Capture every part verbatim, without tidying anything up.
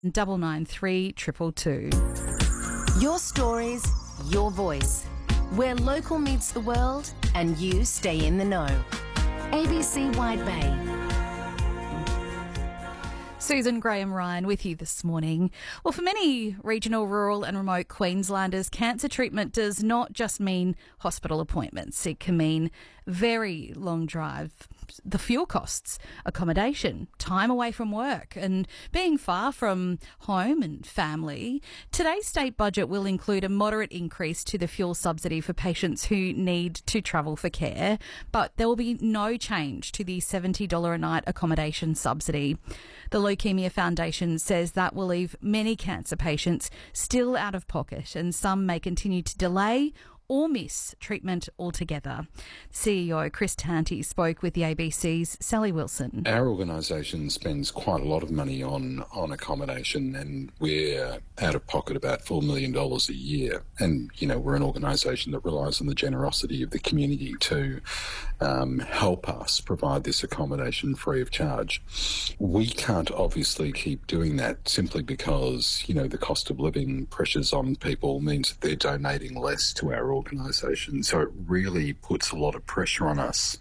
double nine three triple two. Your stories, your voice. Where local meets the world and you stay in the know. A B C Wide Bay. Susan Graham-Ryan with you this morning. Well, for many regional, rural and remote Queenslanders, cancer treatment does not just mean hospital appointments. It can mean very long drive, the fuel costs, accommodation, time away from work and being far from home and family. Today's state budget will include a moderate increase to the fuel subsidy for patients who need to travel for care, but there will be no change to the seventy dollars a night accommodation subsidy. The Leukaemia Foundation says that will leave many cancer patients still out of pocket, and some may continue to delay or miss treatment altogether. C E O Chris Tanti spoke with the A B C's Sally Wilson. Our organisation spends quite a lot of money on, on accommodation, and we're out of pocket about four million dollars a year. And, you know, we're an organisation that relies on the generosity of the community to um, help us provide this accommodation free of charge. We can't obviously keep doing that simply because, you know, the cost of living pressures on people means that they're donating less to our organisation. So it really puts a lot of pressure on us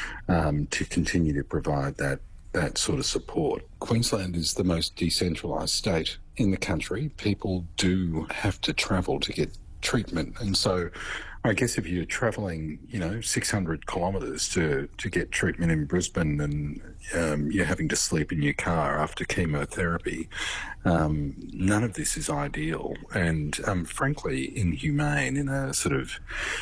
um, to continue to provide that that sort of support. Queensland is the most decentralised state in the country. People do have to travel to get treatment, and so I guess if you're travelling, you know, six hundred kilometres to, to get treatment in Brisbane, and um, you're having to sleep in your car after chemotherapy, um, none of this is ideal and, um, frankly, inhumane in a sort of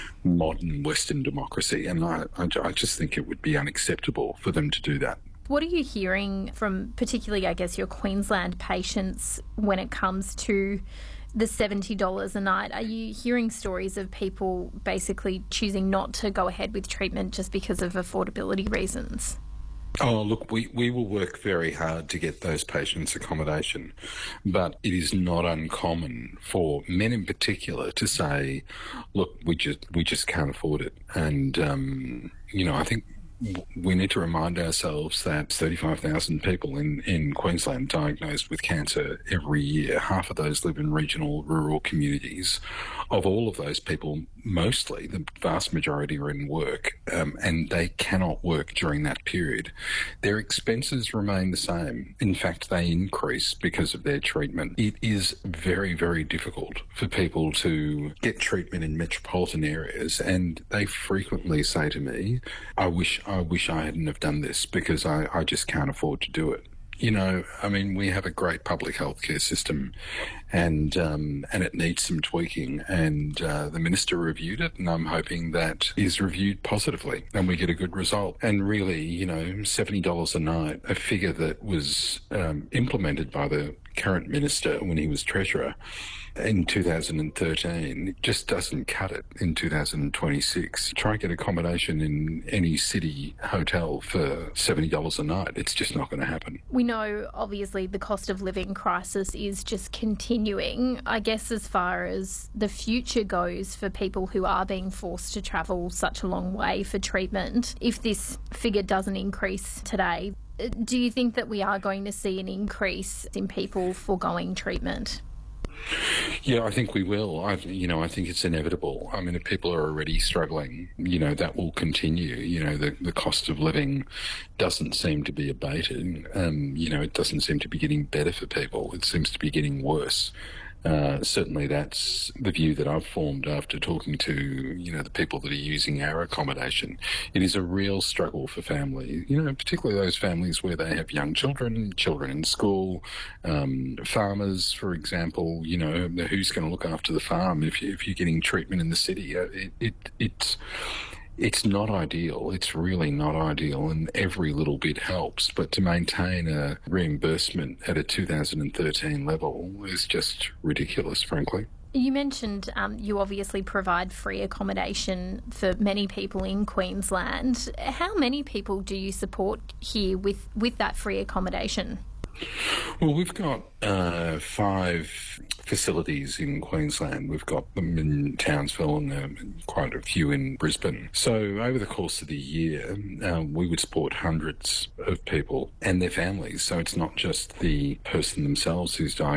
modern Western democracy. And I, I, I just think it would be unacceptable for them to do that. What are you hearing from particularly, I guess, your Queensland patients when it comes to the seventy dollars a night? Are you hearing stories of people basically choosing not to go ahead with treatment just because of affordability reasons? Oh, look, we, we will work very hard to get those patients accommodation, but it is not uncommon for men in particular to say, look, we just we just can't afford it. And, um, you know, I think we need to remind ourselves that thirty-five thousand people in, in Queensland diagnosed with cancer every year. Half of those live in regional, rural communities. Of all of those people, mostly, the vast majority are in work, um, and they cannot work during that period. Their expenses remain the same. In fact, they increase because of their treatment. It is very, very difficult for people to get treatment in metropolitan areas, and they frequently say to me, I wish I wish I hadn't have done this because I, I just can't afford to do it. You know, I mean, we have a great public healthcare system, and um, and it needs some tweaking. And uh, the minister reviewed it, and I'm hoping that is reviewed positively, and we get a good result. And really, you know, seventy dollars a night, a figure that was um, implemented by the current minister when he was treasurer in two thousand thirteen, just doesn't cut it in two thousand twenty-six. Try and get accommodation in any city hotel for seventy dollars a night. It's just not going to happen. We know, obviously, the cost of living crisis is just continuing. I guess as far as the future goes for people who are being forced to travel such a long way for treatment, if this figure doesn't increase today, do you think that we are going to see an increase in people foregoing treatment? Yeah, I think we will. I, you know, I think it's inevitable. I mean, if people are already struggling, you know, that will continue. You know, the, the cost of living doesn't seem to be abated. Um, you know, it doesn't seem to be getting better for people. It seems to be getting worse. Uh, certainly that's the view that I've formed after talking to, you know, the people that are using our accommodation. It is a real struggle for families, you know, particularly those families where they have young children, children in school, um, farmers, for example. You know, who's going to look after the farm if, you, if you're getting treatment in the city? It, it, it's... It's not ideal. It's really not ideal, and every little bit helps. But to maintain a reimbursement at a two thousand thirteen level is just ridiculous, frankly. You mentioned um, you obviously provide free accommodation for many people in Queensland. How many people do you support here with, with that free accommodation? Well, we've got uh, five facilities in Queensland. We've got them in Townsville and uh, quite a few in Brisbane. So over the course of the year, uh, we would support hundreds of people and their families. So it's not just the person themselves who's diagnosed